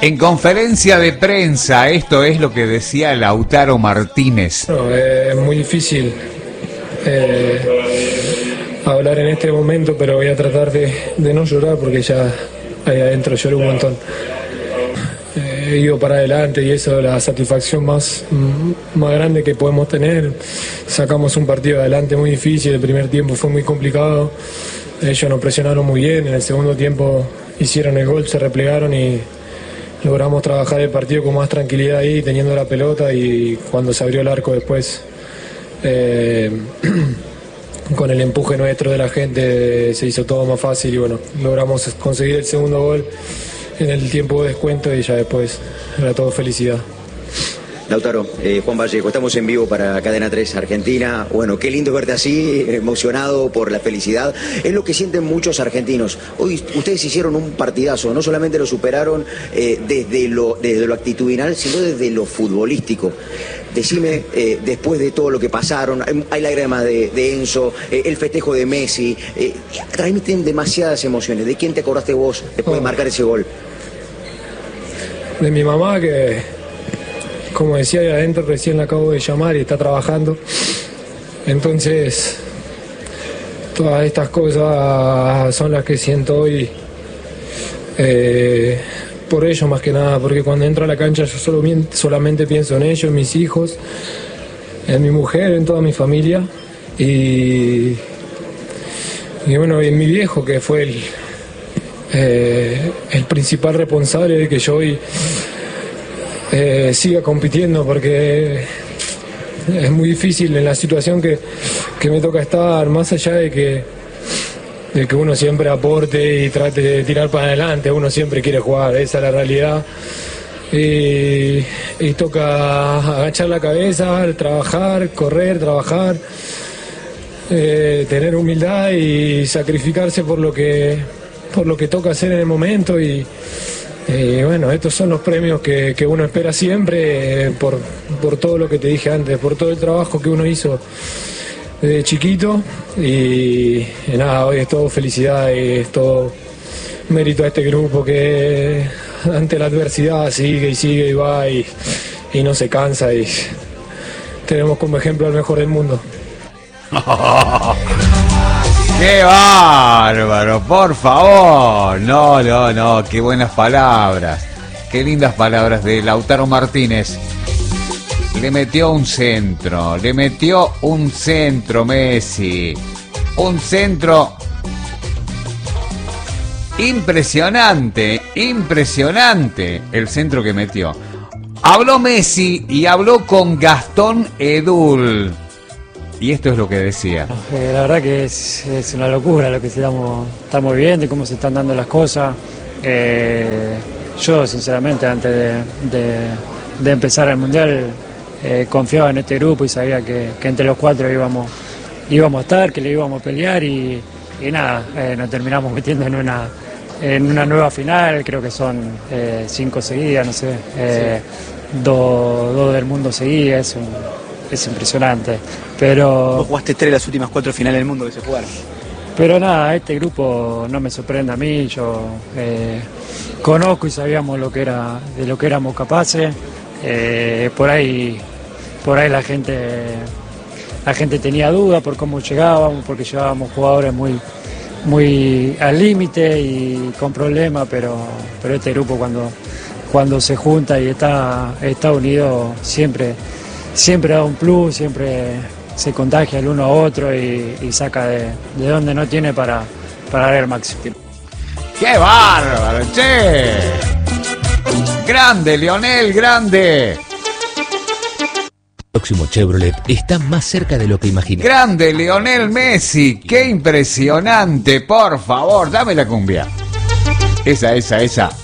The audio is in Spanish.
En conferencia de prensa, esto es lo que decía Lautaro Martínez. No, es muy difícil hablar en este momento, pero voy a tratar de no llorar porque ya ahí adentro lloré un montón. He ido para adelante y eso es la satisfacción más grande que podemos tener. Sacamos un partido adelante muy difícil, el primer tiempo fue muy complicado, ellos nos presionaron muy bien, en el segundo tiempo hicieron el gol, se replegaron y logramos trabajar el partido con más tranquilidad ahí, teniendo la pelota, y cuando se abrió el arco después, con el empuje nuestro de la gente, se hizo todo más fácil y bueno, logramos conseguir el segundo gol en el tiempo de descuento y ya después era todo felicidad. Lautaro, Juan Vallejo, estamos en vivo para Cadena 3 Argentina. Bueno, qué lindo verte así, emocionado por la felicidad. Es lo que sienten muchos argentinos. Hoy ustedes hicieron un partidazo, no solamente lo superaron desde lo actitudinal, sino desde lo futbolístico. Decime, después de todo lo que pasaron, hay lágrimas de Enzo, el festejo de Messi, transmiten demasiadas emociones. ¿De quién te acordaste vos después de marcar ese gol? De mi mamá, que como decía ahí adentro, recién la acabo de llamar y está trabajando. Entonces, todas estas cosas son las que siento hoy por ellos más que nada, porque cuando entro a la cancha yo solamente pienso en ellos, en mis hijos, en mi mujer, en toda mi familia y bueno, en mi viejo, que fue el principal responsable de que yo hoy siga compitiendo, porque es muy difícil en la situación que me toca estar, más allá de que uno siempre aporte y trate de tirar para adelante, uno siempre quiere jugar, esa es la realidad, y toca agachar la cabeza, trabajar, correr, trabajar, tener humildad y sacrificarse por lo que toca hacer en el momento y bueno, estos son los premios que uno espera siempre, por todo lo que te dije antes, por todo el trabajo que uno hizo desde chiquito y nada, hoy es todo felicidad y es todo mérito a este grupo que ante la adversidad sigue y sigue y va y no se cansa, y tenemos como ejemplo al mejor del mundo. ¡Qué bárbaro! Por favor. No, qué buenas palabras. Qué lindas palabras de Lautaro Martínez. Le metió un centro Messi. Un centro impresionante el centro que metió. Habló Messi y habló con Gastón Edul. Y esto es lo que decía. La verdad que es una locura lo que estamos viviendo y cómo se están dando las cosas. Yo, sinceramente, antes de empezar el Mundial, confiaba en este grupo y sabía que entre los cuatro íbamos a estar, que le íbamos a pelear y nada, nos terminamos metiendo en una nueva final. Creo que son 5 seguidas, no sé, dos del mundo seguidas. Es impresionante, pero... Vos jugaste 3 de las últimas 4 finales del mundo que se jugaron. Pero nada, este grupo no me sorprende a mí, yo conozco y sabíamos de lo que éramos capaces. Por ahí la gente tenía dudas por cómo llegábamos, porque llevábamos jugadores muy al límite y con problemas, pero este grupo cuando se junta y está unido siempre da un plus, siempre se contagia el uno a otro y saca de donde no tiene para dar el máximo. ¡Qué bárbaro, che! ¡Grande, Lionel, grande! El próximo Chevrolet está más cerca de lo que imaginé. ¡Grande, Lionel Messi! ¡Qué impresionante! Por favor, dame la cumbia. Esa.